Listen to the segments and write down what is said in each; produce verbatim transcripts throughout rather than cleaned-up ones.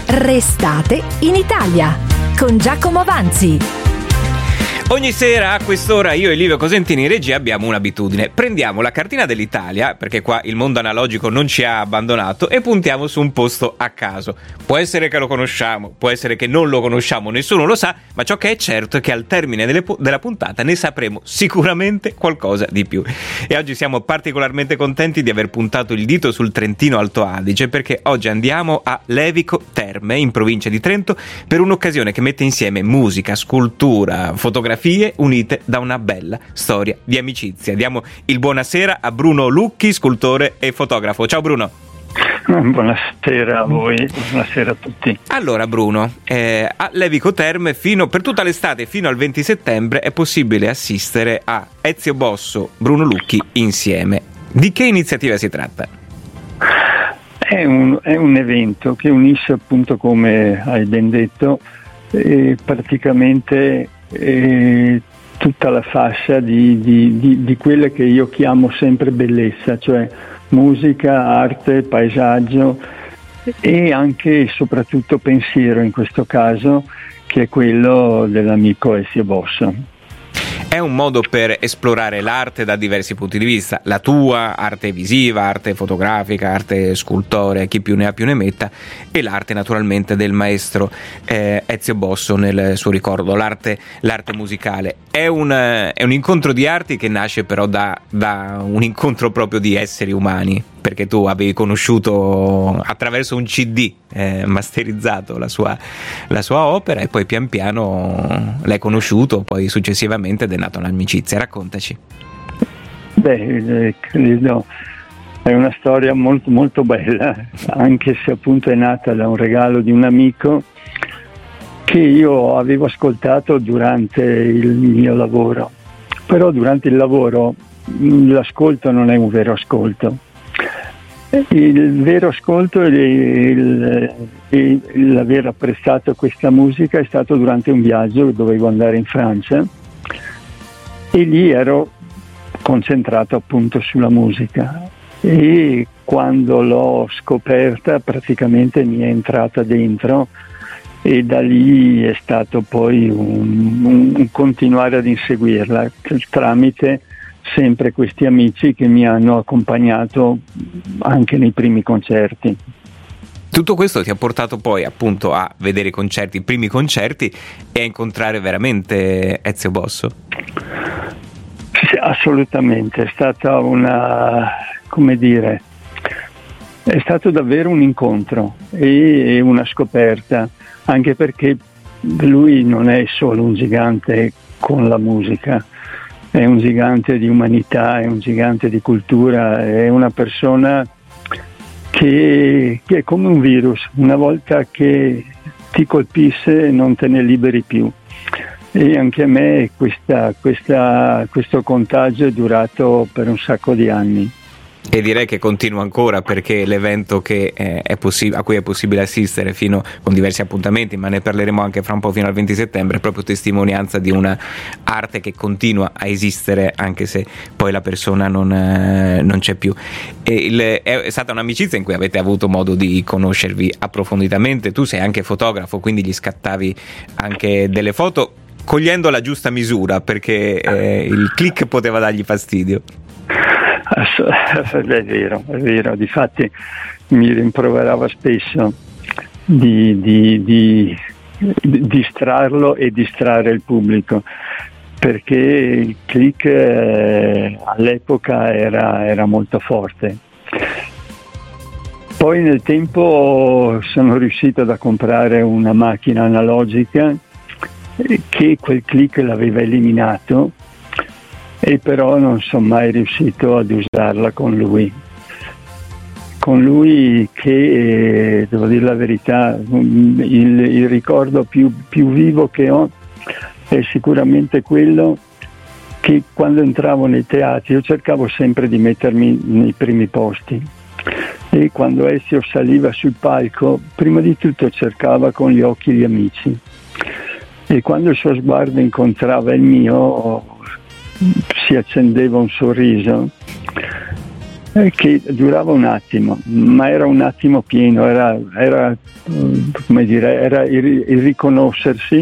Restate in Italia con Giacomo Vanzi. Ogni sera a quest'ora io e Livio Cosentini in regia abbiamo un'abitudine: prendiamo la cartina dell'Italia, perché qua il mondo analogico non ci ha abbandonato, e puntiamo su un posto a caso. Può essere che lo conosciamo, può essere che non lo conosciamo, nessuno lo sa, ma ciò che è certo è che al termine delle, della puntata ne sapremo sicuramente qualcosa di più. E oggi siamo particolarmente contenti di aver puntato il dito sul Trentino Alto Adige, perché oggi andiamo a Levico Terme, in provincia di Trento, per un'occasione che mette insieme musica, scultura, fotografia unite da una bella storia di amicizia. Diamo il buonasera a Bruno Lucchi, scultore e fotografo. Ciao Bruno. Buonasera a voi, buonasera a tutti. Allora Bruno, eh, a Levico Terme fino, per tutta l'estate fino al venti settembre è possibile assistere a Ezio Bosso, Bruno Lucchi insieme. Di che iniziativa si tratta? È un, è un evento che unisce, appunto, come hai ben detto, eh, praticamente e tutta la fascia di, di, di, di quelle che io chiamo sempre bellezza, cioè musica, arte, paesaggio e anche e soprattutto pensiero, in questo caso, che è quello dell'amico Ezio Bosso. È un modo per esplorare l'arte da diversi punti di vista, la tua arte visiva, arte fotografica, arte scultore, chi più ne ha più ne metta, e l'arte naturalmente del maestro eh, Ezio Bosso nel suo ricordo, l'arte, l'arte musicale. È un, è un incontro di arti che nasce però da, da un incontro proprio di esseri umani, perché tu avevi conosciuto attraverso un C D eh, masterizzato la sua, la sua opera, e poi pian piano l'hai conosciuto, poi successivamente ed è nata un'amicizia. Raccontaci. Beh, credo è una storia molto molto bella, anche se appunto è nata da un regalo di un amico che io avevo ascoltato durante il mio lavoro, però durante il lavoro l'ascolto non è un vero ascolto. Il vero ascolto e il, il, l'aver apprezzato questa musica è stato durante un viaggio, dovevo andare in Francia e lì ero concentrato appunto sulla musica, e quando l'ho scoperta praticamente mi è entrata dentro, e da lì è stato poi un, un, un continuare ad inseguirla tramite sempre questi amici che mi hanno accompagnato anche nei primi concerti. Tutto questo ti ha portato poi appunto a vedere i concerti, i primi concerti, e a incontrare veramente Ezio Bosso? Sì, assolutamente, è stata una, come dire, è stato davvero un incontro e una scoperta, anche perché lui non è solo un gigante con la musica, è un gigante di umanità, è un gigante di cultura, è una persona che, che è come un virus, una volta che ti colpisce non te ne liberi più. E anche a me questa, questa, questo contagio è durato per un sacco di anni. E direi che continua ancora, perché l'evento che eh, è possi- a cui è possibile assistere fino con diversi appuntamenti, ma ne parleremo anche fra un po', fino al venti settembre, è proprio testimonianza di una arte che continua a esistere anche se poi la persona non, eh, non c'è più. E il, è, è stata un'amicizia in cui avete avuto modo di conoscervi approfonditamente. Tu sei anche fotografo, quindi gli scattavi anche delle foto cogliendo la giusta misura, perché eh, il click poteva dargli fastidio. È vero, è vero, difatti mi rimproverava spesso di, di, di, di distrarlo e distrarre il pubblico, perché il click eh, all'epoca era, era molto forte. Poi nel tempo sono riuscito a comprare una macchina analogica che quel click l'aveva eliminato, e però non sono mai riuscito ad usarla con lui. Con lui che, devo dire la verità, il, il ricordo più, più vivo che ho è sicuramente quello che quando entravo nei teatri io cercavo sempre di mettermi nei primi posti, e quando Ezio saliva sul palco prima di tutto cercava con gli occhi gli amici, e quando il suo sguardo incontrava il mio si accendeva un sorriso eh, che durava un attimo, ma era un attimo pieno, era, era come dire, era il, il riconoscersi,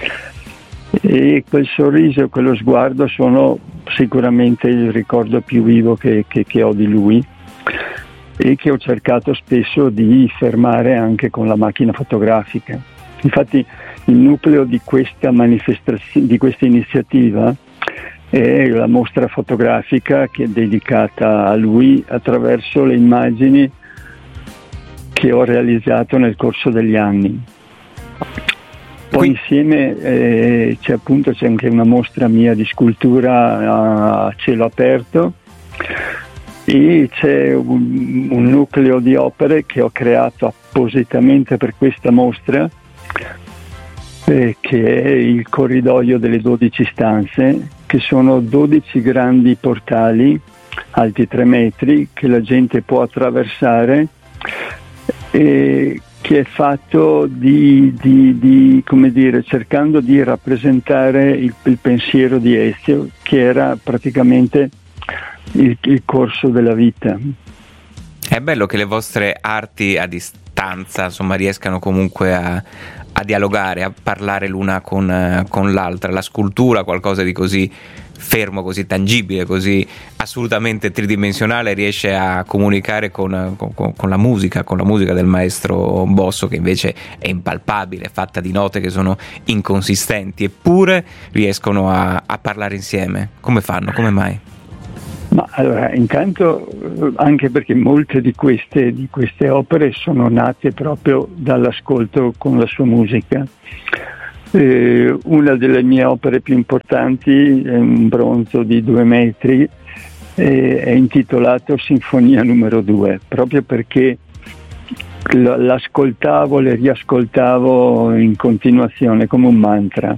e quel sorriso e quello sguardo sono sicuramente il ricordo più vivo che, che, che ho di lui, e che ho cercato spesso di fermare anche con la macchina fotografica. Infatti il nucleo di questa manifestazione, di questa iniziativa, è la mostra fotografica che è dedicata a lui attraverso le immagini che ho realizzato nel corso degli anni. Poi insieme eh, c'è appunto c'è anche una mostra mia di scultura a cielo aperto, e c'è un, un nucleo di opere che ho creato appositamente per questa mostra, eh, che è il corridoio delle dodici stanze, che sono dodici grandi portali alti tre metri che la gente può attraversare, e che è fatto di, di, di come dire, cercando di rappresentare il, il pensiero di Ezio, che era praticamente il, il corso della vita. È bello che le vostre arti a distanza, insomma, riescano comunque a, a dialogare, a parlare l'una con, con l'altra. La scultura, qualcosa di così fermo, così tangibile, così assolutamente tridimensionale, riesce a comunicare con, con, con la musica, con la musica del maestro Bosso, che invece è impalpabile, è fatta di note che sono inconsistenti, eppure riescono a, a parlare insieme. Come fanno? Come mai? Ma allora, intanto anche perché molte di queste, di queste opere sono nate proprio dall'ascolto con la sua musica. Eh, una delle mie opere più importanti è un bronzo di due metri, eh, è intitolato Sinfonia numero due, proprio perché l'ascoltavo, le riascoltavo in continuazione come un mantra,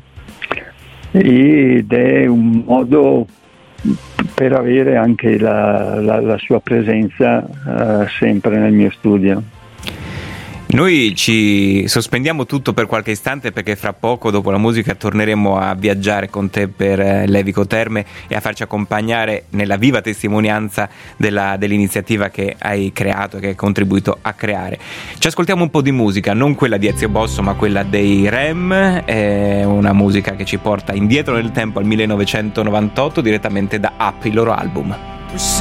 ed è un modo per avere anche la, la, la sua presenza uh, sempre nel mio studio. Noi ci sospendiamo tutto per qualche istante, perché fra poco, dopo la musica, torneremo a viaggiare con te per Levico Terme e a farci accompagnare nella viva testimonianza della, dell'iniziativa che hai creato e che hai contribuito a creare. Ci ascoltiamo un po' di musica, non quella di Ezio Bosso ma quella dei Rem, è una musica che ci porta indietro nel tempo al millenovecentonovantotto, direttamente da Up, il loro album.